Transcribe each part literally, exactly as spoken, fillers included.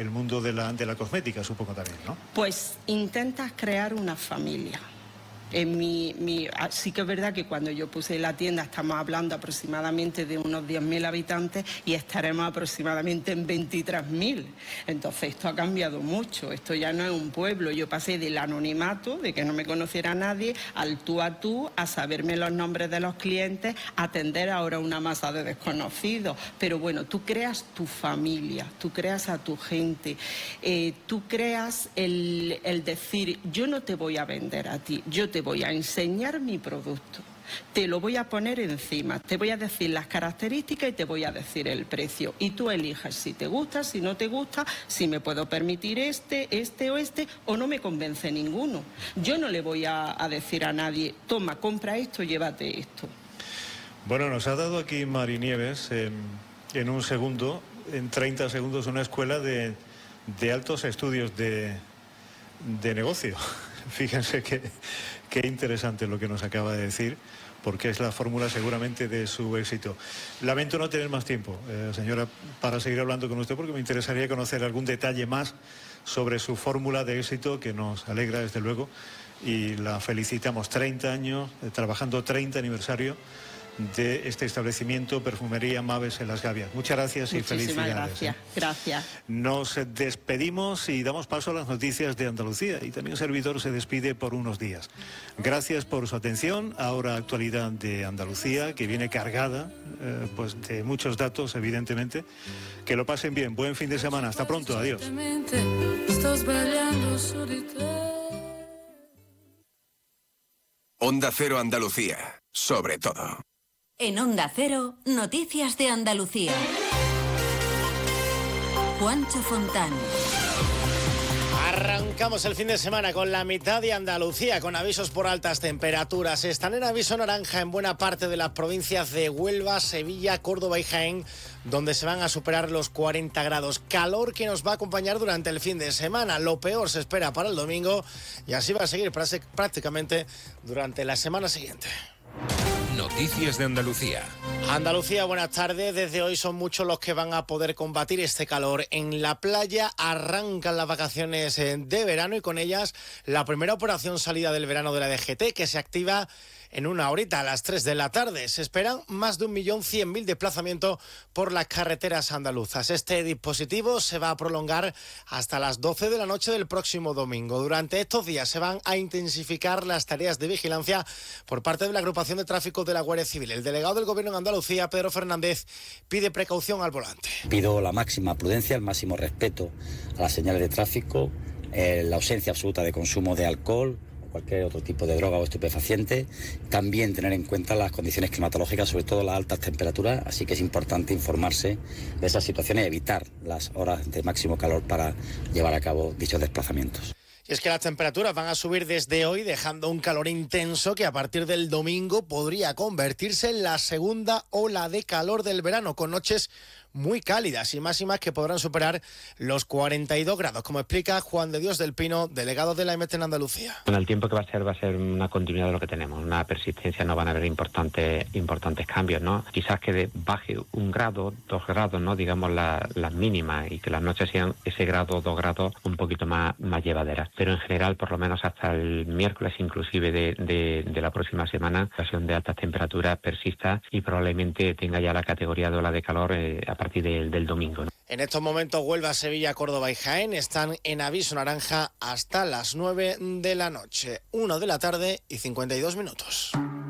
el mundo de la, de la cosmética, supongo también, ¿no? Pues intentas crear una familia. En mi, mi, sí que es verdad que cuando yo puse la tienda estamos hablando aproximadamente de unos diez mil habitantes y estaremos aproximadamente en veintitrés mil. Entonces esto ha cambiado mucho, esto ya no es un pueblo. Yo pasé del anonimato, de que no me conociera nadie, al tú a tú, a saberme los nombres de los clientes, a atender ahora una masa de desconocidos. Pero bueno, tú creas tu familia, tú creas a tu gente, eh, tú creas el, el decir, yo no te voy a vender a ti, yo te voy a enseñar mi producto, te lo voy a poner encima, te voy a decir las características y te voy a decir el precio. Y tú eliges si te gusta, si no te gusta, si me puedo permitir este, este o este, o no me convence ninguno. Yo no le voy a, a decir a nadie, toma, compra esto, llévate esto. Bueno, nos ha dado aquí Mari Nieves, eh, en un segundo, en treinta segundos, una escuela de, de altos estudios de, de negocio. Fíjense que... Qué interesante lo que nos acaba de decir, porque es la fórmula seguramente de su éxito. Lamento no tener más tiempo, eh, señora, para seguir hablando con usted, porque me interesaría conocer algún detalle más sobre su fórmula de éxito, que nos alegra desde luego, y la felicitamos. treinta años, eh, trabajando treinta aniversario de este establecimiento, Perfumería Maves en Las Gavias. Muchas gracias y Muchísimas felicidades. Gracias, ¿eh? gracias. Nos despedimos y damos paso a las noticias de Andalucía, y también servidor se despide por unos días. Gracias por su atención. Ahora actualidad de Andalucía, que viene cargada eh, pues de muchos datos, evidentemente. Que lo pasen bien. Buen fin de semana. Hasta pronto. Adiós. Onda Cero Andalucía. Sobre todo. En Onda Cero, noticias de Andalucía. Juancho Fontán. Arrancamos el fin de semana con la mitad de Andalucía, con avisos por altas temperaturas. Están en aviso naranja en buena parte de las provincias de Huelva, Sevilla, Córdoba y Jaén, donde se van a superar los cuarenta grados. Calor que nos va a acompañar durante el fin de semana. Lo peor se espera para el domingo y así va a seguir prácticamente durante la semana siguiente. Noticias de Andalucía. Andalucía, buenas tardes. Desde hoy son muchos los que van a poder combatir este calor. En la playa arrancan las vacaciones de verano y con ellas la primera operación salida del verano de la D G T, que se activa en una horita a las tres de la tarde. Se esperan más de un millón cien mil desplazamientos por las carreteras andaluzas. Este dispositivo se va a prolongar hasta las doce de la noche del próximo domingo. Durante estos días se van a intensificar las tareas de vigilancia por parte de la agrupación de tráfico de la Guardia Civil. El delegado del Gobierno en Andalucía, Pedro Fernández, pide precaución al volante. Pido la máxima prudencia, el máximo respeto a las señales de tráfico, eh, la ausencia absoluta de consumo de alcohol, cualquier otro tipo de droga o estupefaciente, también tener en cuenta las condiciones climatológicas, sobre todo las altas temperaturas, así que es importante informarse de esas situaciones y evitar las horas de máximo calor para llevar a cabo dichos desplazamientos. Y es que las temperaturas van a subir desde hoy, dejando un calor intenso que a partir del domingo podría convertirse en la segunda ola de calor del verano, con noches muy cálidas y máximas que podrán superar los cuarenta y dos grados, como explica Juan de Dios del Pino, delegado de la E M E T en Andalucía. Bueno, el tiempo que va a ser va a ser una continuidad de lo que tenemos, una persistencia, no van a haber importantes importantes cambios, ¿no? Quizás que de, baje un grado, dos grados, ¿no? Digamos la, las mínimas, y que las noches sean ese grado, dos grados un poquito más, más llevaderas. Pero en general, por lo menos hasta el miércoles, inclusive de, de, de la próxima semana, la situación de altas temperaturas persista y probablemente tenga ya la categoría de ola de calor eh, a partir del, del domingo, ¿no? En estos momentos Huelva, Sevilla, Córdoba y Jaén están en aviso naranja hasta las nueve de la noche. una de la tarde y cincuenta y dos minutos.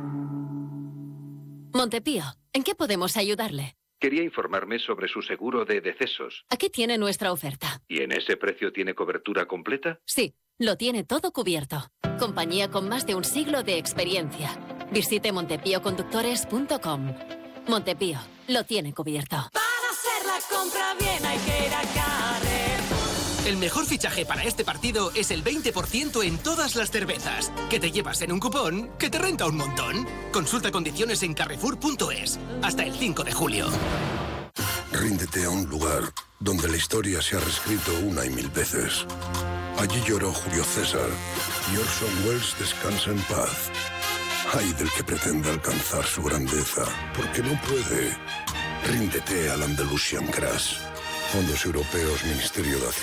Montepío, ¿en qué podemos ayudarle? Quería informarme sobre su seguro de decesos. Aquí tiene nuestra oferta. ¿Y en ese precio tiene cobertura completa? Sí, lo tiene todo cubierto. Compañía con más de un siglo de experiencia. Visite montepío conductores punto com. Montepío, lo tiene cubierto. Para hacer la compra bien hay que ir a Carrefour. El mejor fichaje para este partido es el veinte por ciento en todas las cervezas, que te llevas en un cupón que te renta un montón. Consulta condiciones en carrefour punto es. Hasta el cinco de julio. Ríndete a un lugar donde la historia se ha reescrito una y mil veces. Allí lloró Julio César y Orson Welles descansa en paz. Ay del que pretende alcanzar su grandeza, porque no puede. Ríndete al Andalusian Crash. Fondos Europeos, Ministerio de Hacienda.